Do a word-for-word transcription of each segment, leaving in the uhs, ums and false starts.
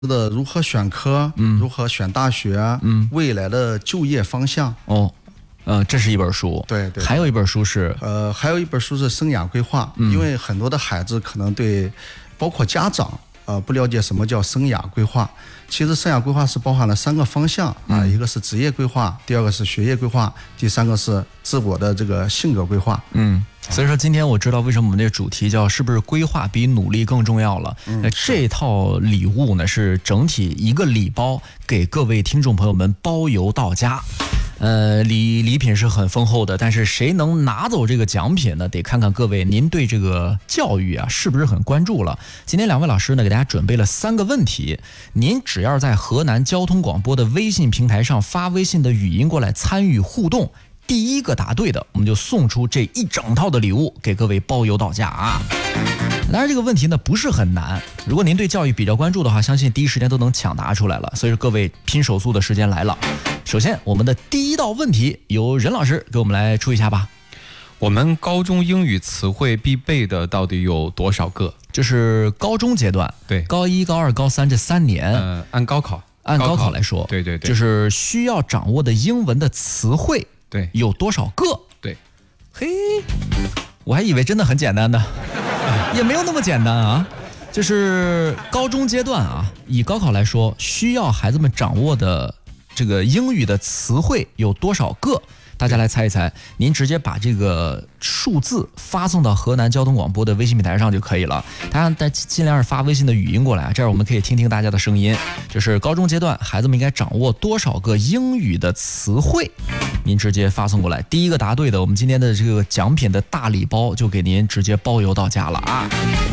的如何选科，嗯，如何选大学，嗯，未来的就业方向。 哦，呃，这是一本书， 对 对, 对。 还有一本书是， 呃，还有一本书是生涯规划，嗯、因为很多的孩子可能对，包括家长，呃，不了解什么叫生涯规划。其实生涯规划是包含了三个方向啊、呃，一个是职业规划，第二个是学业规划，第三个是自我的这个性格规划。 嗯。所以说今天我知道为什么我们这个主题叫是不是规划比努力更重要了。嗯、这套礼物呢是整体一个礼包，给各位听众朋友们包邮到家。呃，礼礼品是很丰厚的，但是谁能拿走这个奖品呢？得看看各位您对这个教育啊是不是很关注了。今天两位老师呢给大家准备了三个问题，您只要在河南交通广播的微信平台上发微信的语音过来参与互动。第一个答对的，我们就送出这一整套的礼物给各位包邮到家啊！当然这个问题呢不是很难，如果您对教育比较关注的话，相信第一时间都能抢答出来了。所以说各位拼手速的时间来了。首先我们的第一道问题由任老师给我们来出一下吧。 我们高中英语词汇必备的到底有多少个？ 这是高中阶段， 对， 高一、高二、高三这三年， 呃，按高考， 按高考来说， 对对对， 就是需要掌握的英文的词汇。 对， 有多少个？ 对， 嘿，我还以为真的很简单的，也没有那么简单啊。就是高中阶段啊，以高考来说，需要孩子们掌握的这个英语的词汇有多少个？大家来猜一猜，您直接把这个数字发送到河南交通广播的微信平台上就可以了。大家尽量是发微信的语音过来，这样我们可以听听大家的声音。就是高中阶段，孩子们应该掌握多少个英语的词汇？您直接发送过来。第一个答对的，我们今天的这个奖品的大礼包就给您直接包邮到家了啊！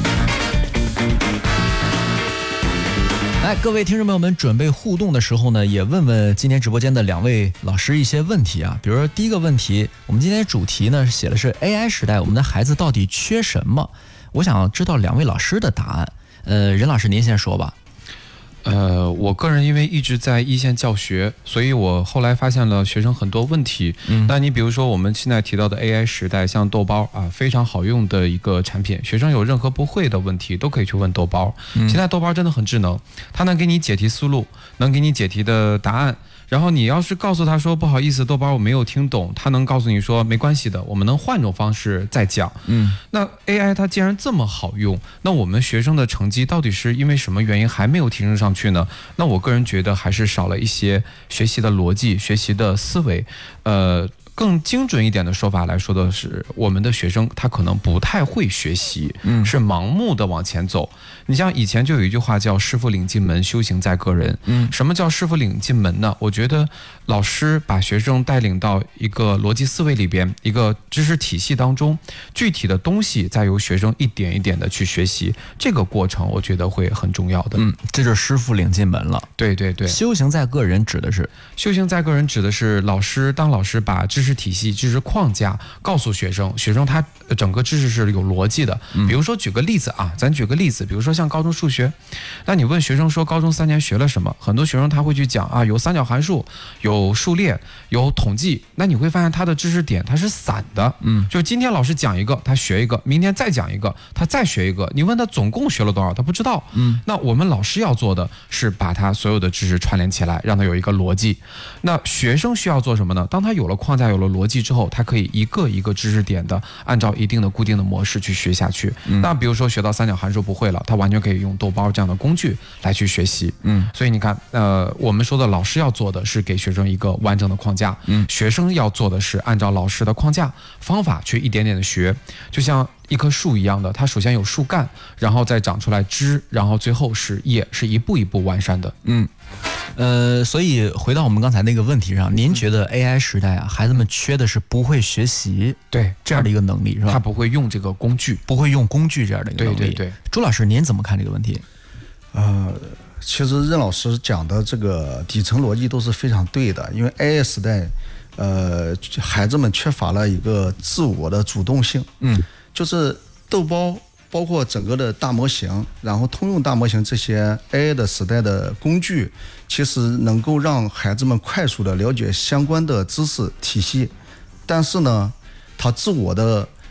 来，各位听众朋友们，准备互动的时候呢，也问问今天直播间的两位老师一些问题啊。比如说第一个问题，我们今天主题呢写的是 A I 时代，我们的孩子到底缺什么？我想知道两位老师的答案。呃，任老师您先说吧。 呃，我个人因为一直在一线教学，所以我后来发现了学生很多问题。嗯，那你比如说我们现在提到的 A I 时代，像豆包啊，非常好用的一个产品，学生有任何不会的问题都可以去问豆包。嗯，现在豆包真的很智能，它能给你解题思路，能给你解题的答案。然后你要是告诉他说不好意思，豆包我没有听懂，他能告诉你说没关系的，我们能换种方式再讲。嗯，那 A I 它既然这么好用，那我们学生的成绩到底是因为什么原因还没有提升上去呢？那我个人觉得还是少了一些学习的逻辑、学习的思维。呃，更精准一点的说法来说的是，我们的学生他可能不太会学习，嗯，是盲目的往前走。你像以前就有一句话叫师傅领进门，修行在个人。嗯，什么叫师傅领进门呢？我觉得老师把学生带领到一个逻辑思维里边，一个知识体系当中，具体的东西再由学生一点一点的去学习，这个过程我觉得会很重要的。 嗯，这就是师傅领进门了。 对对对， 修行在个人指的是修行在个人指的是老师，当老师把知识体系、知识框架告诉学生，学生他整个知识是有逻辑的。比如说举个例子啊，咱举个例子，比如说像高中数学，那你问学生说高中三年学了什么，很多学生他会去讲啊，有三角函数，有数列，有统计，那你会发现他的知识点它是散的。嗯，就是今天老师讲一个他学一个，明天再讲一个他再学一个，你问他总共学了多少他不知道。嗯，那我们老师要做的是把他所有的知识串联起来，让他有一个逻辑。那学生需要做什么呢？当他有了框架有了逻辑之后，他可以一个一个知识点的按照一定的固定的模式去学下去。嗯，那比如说学到三角函数不会了，他完全可以用豆包这样的工具来去学习。嗯，所以你看，呃，我们说的老师要做的是给学生一个完整的框架，嗯，学生要做的是按照老师的框架方法去一点点的学，就像一棵树一样的，它首先有树干，然后再长出来枝，然后最后是叶，是一步一步完善的。 嗯，呃，所以回到我们刚才那个问题上，您觉得 A I 时代啊，孩子们缺的是不会学习， 对这样的一个能力是吧？ 他不会用这个工具， 不会用工具这样的一个能力。 对对对， 朱老师您怎么看这个问题？ 呃，其实任老师讲的这个底层逻辑都是非常对的，因为 A I 时代，呃，孩子们缺乏了一个自我的主动性。嗯，就是豆包。包括整个的大模型，然后通用大模型这些 A I 的时代的工具，其实能够让孩子们快速的了解相关的知识体系，但是呢，他自我的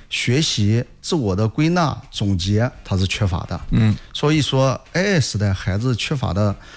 学习、自我的归纳、总结，它是缺乏的。嗯，所以说 A I 时代孩子缺乏的